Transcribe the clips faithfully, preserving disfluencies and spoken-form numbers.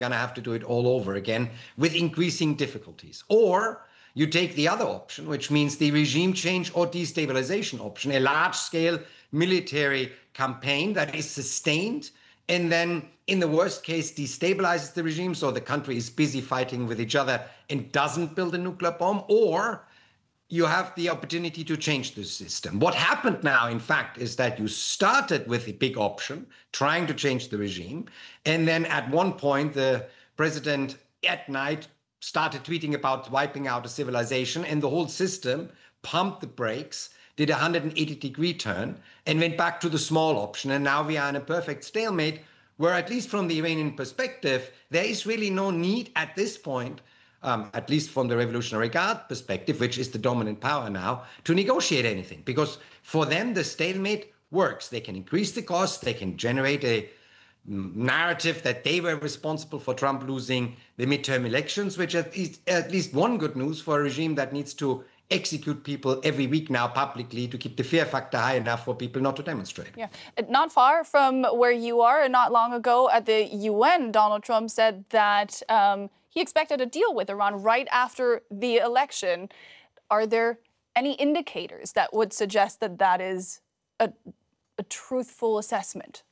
going to have to do it all over again with increasing difficulties. Or you take the other option, which means the regime change or destabilization option, a large-scale military campaign that is sustained and then, in the worst case, destabilizes the regime, so the country is busy fighting with each other and doesn't build a nuclear bomb, or you have the opportunity to change the system. What happened now, in fact, is that you started with a big option, trying to change the regime, and then at one point, the president at night started tweeting about wiping out a civilization, and the whole system pumped the brakes, did a one hundred eighty degree turn, and went back to the small option. And now we are in a perfect stalemate where, at least from the Iranian perspective, there is really no need at this point, um, at least from the Revolutionary Guard perspective, which is the dominant power now, to negotiate anything. Because for them, the stalemate works. They can increase the costs, they can generate a narrative that they were responsible for Trump losing the midterm elections, which is at least one good news for a regime that needs to execute people every week now publicly to keep the fear factor high enough for people not to demonstrate. Yeah, not far from where you are, not long ago at the U N, Donald Trump said that um, he expected a deal with Iran right after the election. Are there any indicators that would suggest that that is a, a truthful assessment?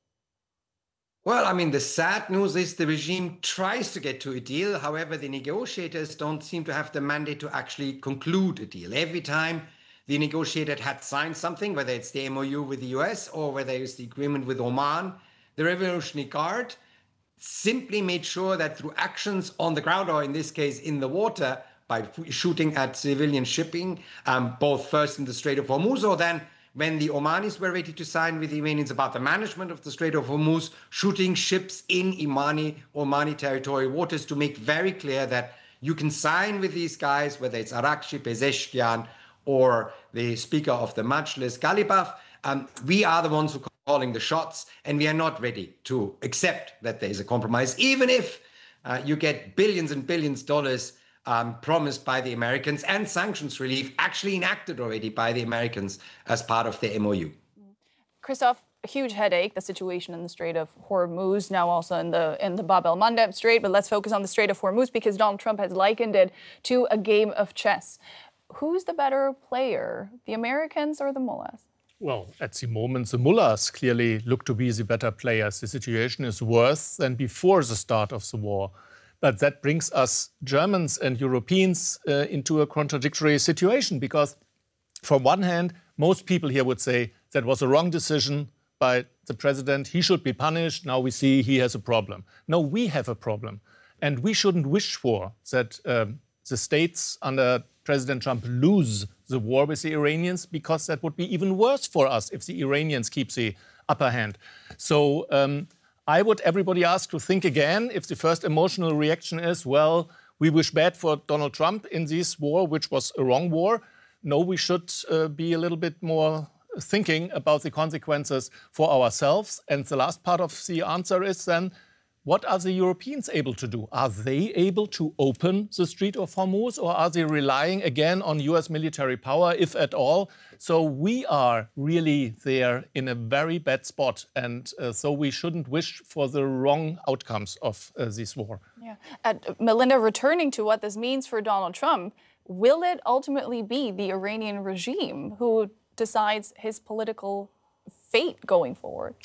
Well, I mean, the sad news is the regime tries to get to a deal. However, the negotiators don't seem to have the mandate to actually conclude a deal. Every time the negotiator had signed something, whether it's the M O U with the U S or whether it's the agreement with Oman, the Revolutionary Guard simply made sure that through actions on the ground, or in this case, in the water, by shooting at civilian shipping, um, both first in the Strait of Hormuz, or then when the Omanis were ready to sign with the Iranians about the management of the Strait of Hormuz, shooting ships in Imani, Omani territorial waters to make very clear that you can sign with these guys, whether it's Arakchi, Pezeshkian, or the Speaker of the Majlis, Ghalibaf. Um, we are the ones who are calling the shots, and we are not ready to accept that there is a compromise, even if uh, you get billions and billions of dollars Um, promised by the Americans and sanctions relief actually enacted already by the Americans as part of the M O U. Christoph, a huge headache, the situation in the Strait of Hormuz, now also in the in the Bab el-Mandeb Strait. But let's focus on the Strait of Hormuz because Donald Trump has likened it to a game of chess. Who's the better player, the Americans or the mullahs? Well, at the moment, the mullahs clearly look to be the better players. The situation is worse than before the start of the war. But that brings us Germans and Europeans uh, into a contradictory situation because, from one hand, most people here would say that was a wrong decision by the president. He should be punished. Now we see he has a problem. No, we have a problem. And we shouldn't wish for that um, the states under President Trump lose the war with the Iranians, because that would be even worse for us if the Iranians keep the upper hand. So um, I would everybody ask to think again if the first emotional reaction is, well, we wish bad for Donald Trump in this war, which was a wrong war. No, we should uh, be a little bit more thinking about the consequences for ourselves. And the last part of the answer is then, what are the Europeans able to do? Are they able to open the Strait of Hormuz, or are they relying again on U S military power, if at all? So we are really there in a very bad spot. And uh, so we shouldn't wish for the wrong outcomes of uh, this war. Yeah. Uh, Melinda, returning to what this means for Donald Trump, will it ultimately be the Iranian regime who decides his political fate going forward?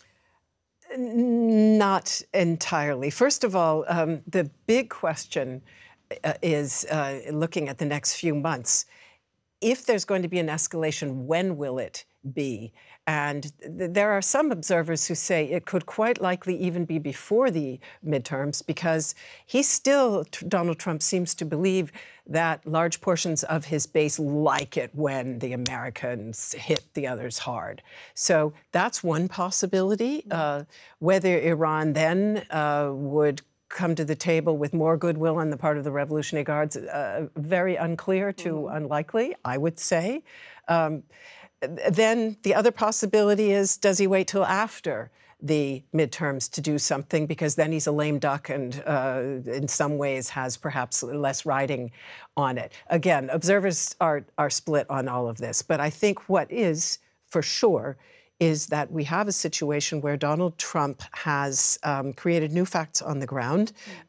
Not entirely. First of all, um, the big question uh, is uh, looking at the next few months. If there's going to be an escalation, when will it be? And th there are some observers who say it could quite likely even be before the midterms, because he still, Donald Trump seems to believe that large portions of his base like it when the Americans hit the others hard. So that's one possibility. Uh, whether Iran then uh, would come to the table with more goodwill on the part of the Revolutionary Guards, uh, very unclear to mm-hmm. unlikely, I would say. Um, Then the other possibility is, does he wait till after the midterms to do something? Because then he's a lame duck and uh, in some ways has perhaps less riding on it. Again, observers are, are split on all of this. But I think what is for sure is that we have a situation where Donald Trump has um, created new facts on the ground